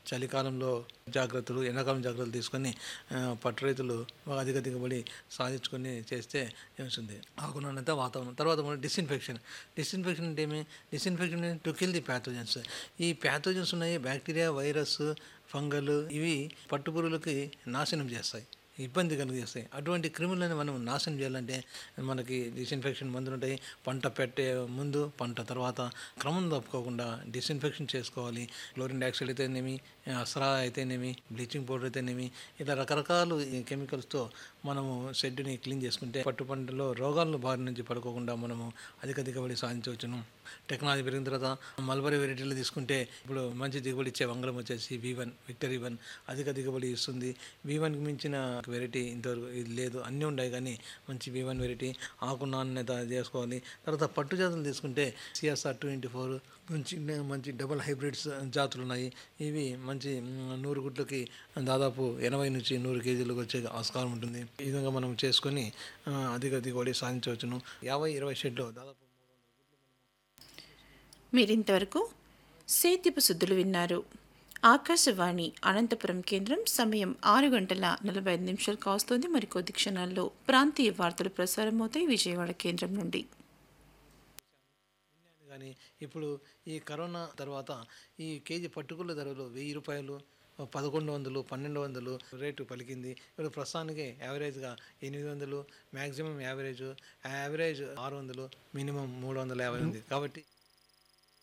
చలికాలంలో జాగ్రత్తలు, ఎండాకాలం జాగ్రత్తలు తీసుకొని పట్టు రైతులు అధిక దిగుబడి సాధించుకొని చేస్తే ఏమవుతుంది ఆకునాణ్యత వాతావరణం. తర్వాత మనం డిస్ఇన్ఫెక్షన్ అంటే ఏమి? Disinfection to kill the pathogens. ఈ ప్యాథోజన్స్ ఉన్నాయి, బ్యాక్టీరియా, వైరస్, ఫంగల్, ఇవి పట్టుపురుగులకి నాశనం చేస్తాయి, ఇబ్బంది కలిగిస్తాయి. అటువంటి క్రిములను మనం నాశనం చేయాలంటే మనకి డిస్ఇన్ఫెక్షన్ మందులు ఉంటాయి. పంట పెట్టే ముందు, పంట తర్వాత క్రమం తప్పుకోకుండా డిస్ఇన్ఫెక్షన్ చేసుకోవాలి. క్లోరిన్ డయాక్సైడ్ అయితేనేమి, అస్రా అయితేనేమి, బ్లీచింగ్ పౌడర్ అయితేనేమి, ఇలా రకరకాల కెమికల్స్తో మనము షెడ్ని క్లీన్ చేసుకుంటే పట్టు పంటలో రోగాలను బారి నుంచి పడుకోకుండా మనము అధిక దిగుబడి సాధించవచ్చును. టెక్నాలజీ పెరిగిన తర్వాత మల్బరీ వెరైటీలు తీసుకుంటే ఇప్పుడు మంచి దిగుబడి ఇచ్చే వంగలం వచ్చేసి V1, విక్టరీ 1 అధిక దిగుబడి ఇస్తుంది. V1కి మించిన వెరైటీ ఇంతవరకు ఇది లేదు, అన్నీ ఉన్నాయి కానీ మంచి V1 వెరైటీ. ఆకు నాణ్యత చేసుకోవాలి. తర్వాత పట్టు జాతులు తీసుకుంటే CSR 224 మంచి డబుల్ హైబ్రిడ్స్ జాతులు ఉన్నాయి. ఇవి మంచి 100 గుట్లకి దాదాపు 80 నుంచి 100 కేజీలకు వచ్చే ఆస్కారం ఉంటుంది. ఈ విధంగా మనం చేసుకొని అధిక దిగుబడి సాధించవచ్చును. 50-20 షెడ్లో దాదాపు మీరింతవరకు సేద్యపు సుద్దులు విన్నారు. ఆకాశవాణి అనంతపురం కేంద్రం. సమయం 6:45 కావస్తోంది. మరికొద్ది క్షణాల్లో ప్రాంతీయ వార్తలు ప్రసారమవుతాయి విజయవాడ కేంద్రం నుండి. కానీ ఇప్పుడు ఈ కరోనా తర్వాత ఈ కేజీ పట్టుకుల ధరలు 1000 రూపాయలు, 1100, 1200 రేటు పలికింది. ఇప్పుడు ప్రస్తుతానికి యావరేజ్గా 800, మ్యాక్సిమం యావరేజ్ 600, మినిమం 350 ఉంది. కాబట్టి